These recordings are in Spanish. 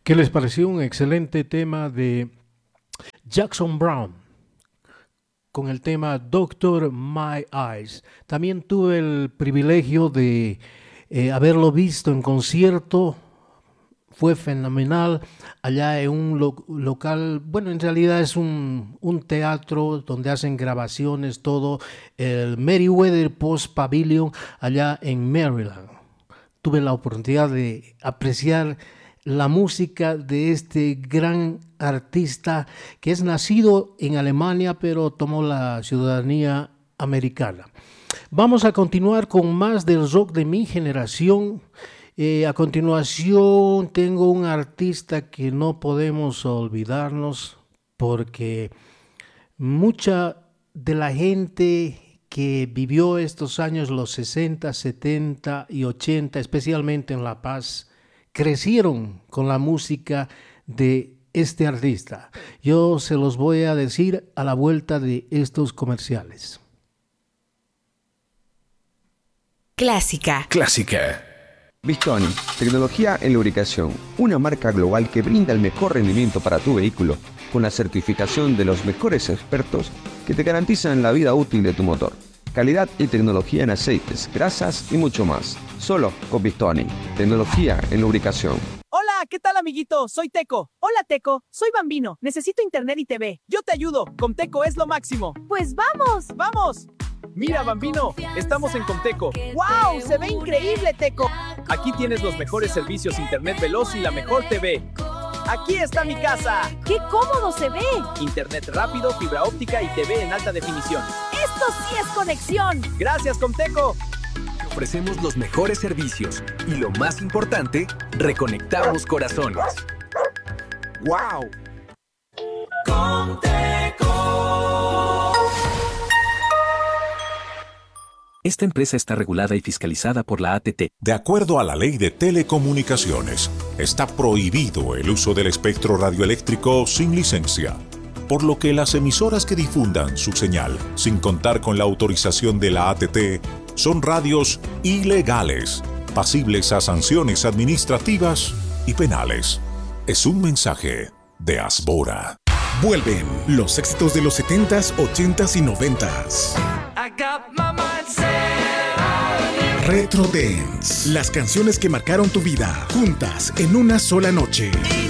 ¿Qué les pareció un excelente tema de Jackson Brown con el tema Doctor My Eyes? También tuve el privilegio de haberlo visto en concierto. Fue fenomenal allá en un local, bueno, en realidad es un teatro donde hacen grabaciones, todo, el Meriwether Post Pavilion allá en Maryland. Tuve la oportunidad de apreciar la música de este gran artista que es nacido en Alemania pero tomó la ciudadanía americana. Vamos a continuar con más del rock de mi generación. A continuación tengo un artista que no podemos olvidarnos porque mucha de la gente que vivió estos años, los 60, 70 y 80, especialmente en La Paz, crecieron con la música de este artista. Yo se los voy a decir a la vuelta de estos comerciales. Clásica. Bistoni, tecnología en lubricación, una marca global que brinda el mejor rendimiento para tu vehículo, con la certificación de los mejores expertos que te garantizan la vida útil de tu motor. Calidad y tecnología en aceites, grasas y mucho más. Solo con Bistoni, tecnología en lubricación. Hola, ¿qué tal, amiguito? Soy Teco. Hola, Teco. Soy Bambino. Necesito internet y TV. Yo te ayudo. Comteco es lo máximo. Pues vamos. ¡Vamos! Mira, Bambino, estamos en Comteco. ¡Wow! Se ve increíble, Teco. Aquí tienes los mejores servicios, internet veloz y la mejor TV. ¡Aquí está mi casa! ¡Qué cómodo se ve! Internet rápido, fibra óptica y TV en alta definición. ¡Esto sí es conexión! ¡Gracias, Comteco! Te ofrecemos los mejores servicios y lo más importante, reconectamos corazones. ¡Wow! Esta empresa está regulada y fiscalizada por la ATT. De acuerdo a la Ley de Telecomunicaciones, está prohibido el uso del espectro radioeléctrico sin licencia, por lo que las emisoras que difundan su señal sin contar con la autorización de la ATT son radios ilegales, pasibles a sanciones administrativas y penales. Es un mensaje de Asbora. Vuelven los éxitos de los 70s, 80s y 90s. Retro Dance. Las canciones que marcaron tu vida, juntas en una sola noche.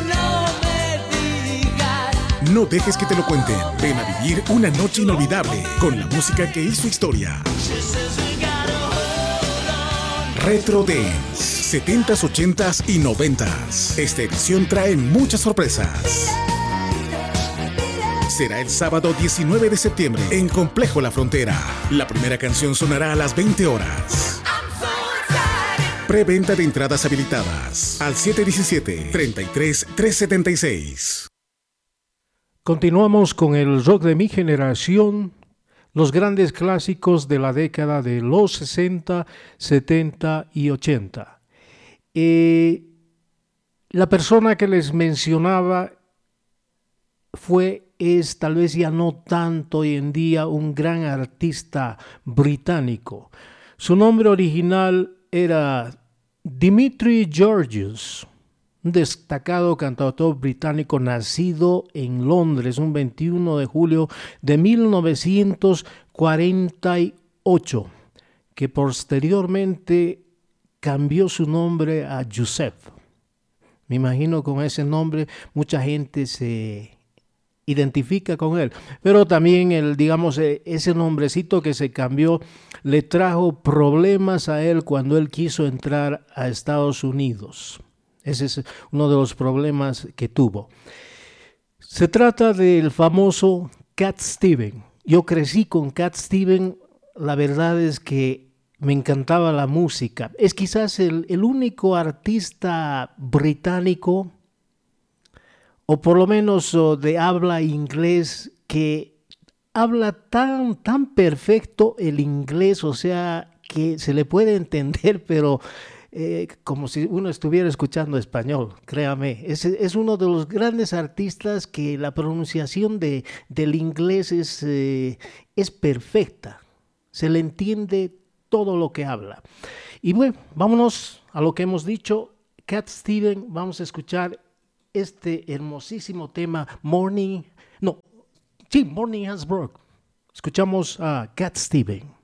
No dejes que te lo cuenten. Ven a vivir una noche inolvidable con la música que hizo historia. Retro Dance. 70s, 80s y 90s. Esta edición trae muchas sorpresas. Será el sábado 19 de septiembre en Complejo La Frontera. La primera canción sonará a las 20 horas. Preventa de entradas habilitadas al 717-33-376. Continuamos con el rock de mi generación, los grandes clásicos de la década de los 60, 70 y 80. La persona que les mencionaba es tal vez ya no tanto hoy en día un gran artista británico. Su nombre original era Dimitri Georgiou, un destacado cantautor británico nacido en Londres un 21 de julio de 1948, que posteriormente cambió su nombre a Joseph. Me imagino con ese nombre mucha gente se identifica con él, pero también ese nombrecito que se cambió le trajo problemas a él cuando él quiso entrar a Estados Unidos. Ese es uno de los problemas que tuvo. Se trata del famoso Cat Stevens. Yo crecí con Cat Stevens, la verdad es que me encantaba la música. Es quizás el único artista británico, o por lo menos de habla inglés, que habla tan perfecto el inglés, o sea, que se le puede entender, pero como si uno estuviera escuchando español, créame. Es uno de los grandes artistas que la pronunciación del inglés es perfecta. Se le entiende todo lo que habla. Y bueno, vámonos a lo que hemos dicho. Cat Stevens, vamos a escuchar este hermosísimo tema Morning Has Broke. Escuchamos a Cat Steven.